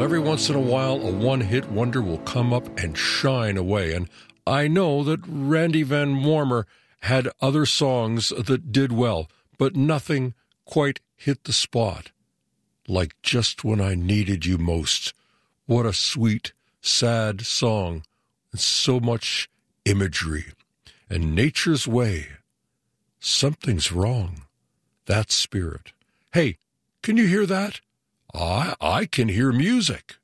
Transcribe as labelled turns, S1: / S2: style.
S1: every once in a while, a one-hit wonder will come up and shine away. And I know that Randy Van Warmer had other songs that did well, but nothing quite hit the spot like Just When I Needed You Most. What a sweet, sad song, and so much imagery. And Nature's Way. Something's wrong. That spirit. Hey, can you hear that? I can hear music.